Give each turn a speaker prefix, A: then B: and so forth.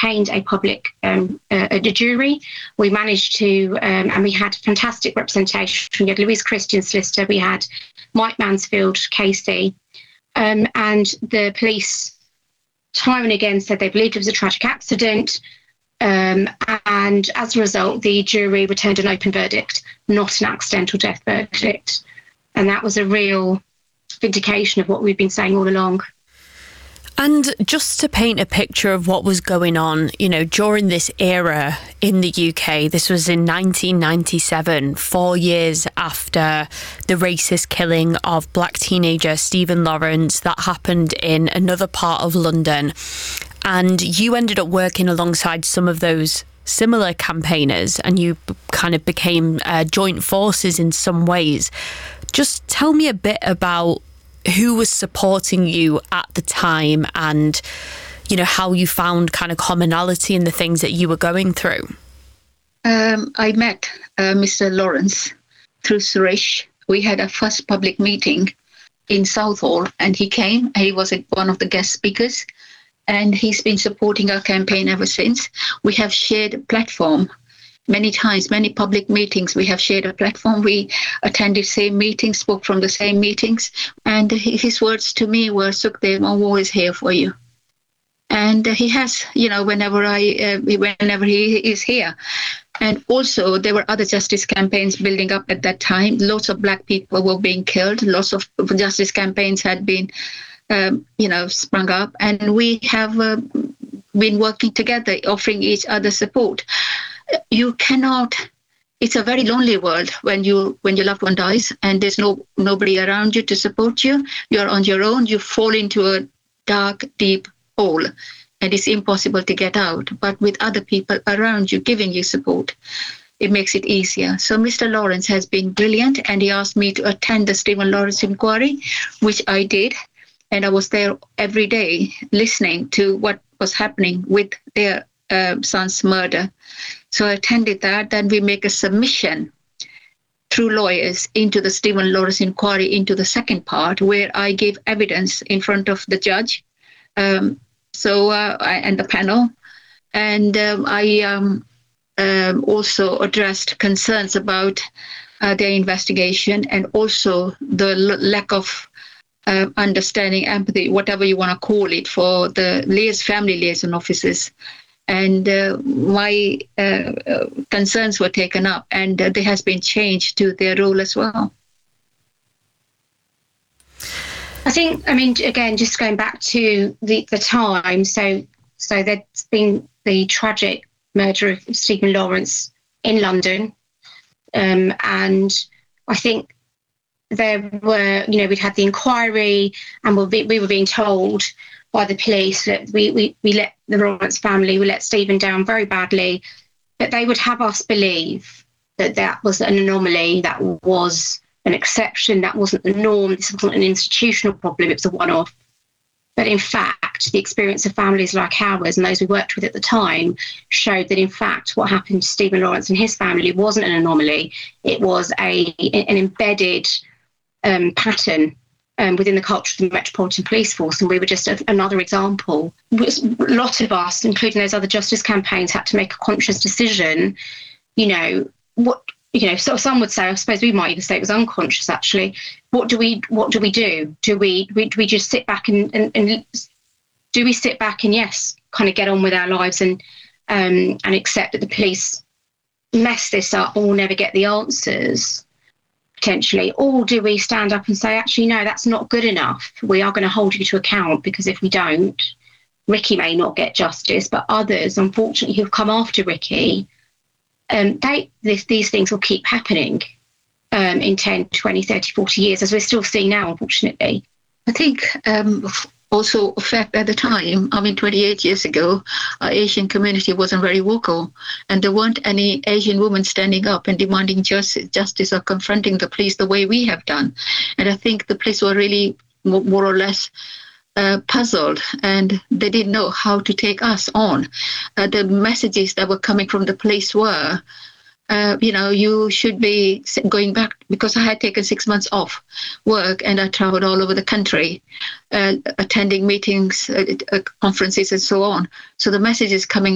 A: obtained a public a jury. We managed to, and we had fantastic representation. We had Louise Christian, solicitor. We had Mike Mansfield, Casey, and the police time and again said they believed it was a tragic accident. And as a result, the jury returned an open verdict, not an accidental death verdict. And that was a real vindication of what we've been saying all along.
B: And just to paint a picture of what was going on, you know, during this era in the UK, this was in 1997, 4 years after the racist killing of black teenager Stephen Lawrence that happened in another part of London. And you ended up working alongside some of those similar campaigners, and you kind of became joint forces in some ways. Just tell me a bit about who was supporting you at the time and, you know, how you found kind of commonality in the things that you were going through.
C: I met Mr. Lawrence through Suresh. We had a first public meeting in Southall, and he came. He was one of the guest speakers, and he's been supporting our campaign ever since. We have shared a platform many times, many public meetings. We have shared a platform. We attended same meetings, spoke from the same meetings. And his words to me were, Sukhdev, I'm always here for you. And he has, you know, whenever he is here. And also there were other justice campaigns building up at that time. Lots of black people were being killed. Lots of justice campaigns had been, sprung up. And we have been working together, offering each other support. You cannot, it's a very lonely world when your loved one dies and there's nobody around you to support you. You're on your own. You fall into a dark, deep hole and it's impossible to get out. But with other people around you giving you support, it makes it easier. So Mr. Lawrence has been brilliant, and he asked me to attend the Stephen Lawrence inquiry, which I did. And I was there every day listening to what was happening with their son's murder. So I attended that. Then we make a submission through lawyers into the Stephen Lawrence inquiry, into the second part, where I gave evidence in front of the judge and the panel. And I also addressed concerns about their investigation, and also the lack of understanding, empathy, whatever you want to call it, for the family liaison officers. And my concerns were taken up, and there has been change to their role as well.
A: Again, just going back to the time, so there's been the tragic murder of Stephen Lawrence in London, and I think there were, we'd had the inquiry, and we were being told by the police that we let the Lawrence family, we let Stephen down very badly, that they would have us believe that was an anomaly, that was an exception, that wasn't the norm, this wasn't an institutional problem, it was a one-off. But in fact, the experience of families like ours and those we worked with at the time showed that in fact what happened to Stephen Lawrence and his family wasn't an anomaly, it was an embedded pattern within the culture of the Metropolitan Police Force, and we were just another example. A lot of us, including those other justice campaigns, had to make a conscious decision. So some would say, I suppose we might even say it was unconscious. Actually, what do we do? Do we just sit back and do we sit back and yes, kind of get on with our lives and accept that the police mess this up and we'll never get the answers? Potentially, or do we stand up and say, actually, no, that's not good enough. We are going to hold you to account, because if we don't, Ricky may not get justice, but others, unfortunately, who've come after Ricky, these things will keep happening in 10, 20, 30, 40 years, as we're still seeing now, unfortunately.
C: I think also a fact at the time, 28 years ago, our Asian community wasn't very vocal, and there weren't any Asian women standing up and demanding justice or confronting the police the way we have done. And I think the police were really more or less puzzled, and they didn't know how to take us on. The messages that were coming from the police were, you should be going back, because I had taken 6 months off work and I traveled all over the country, attending meetings, conferences and so on. So the message is coming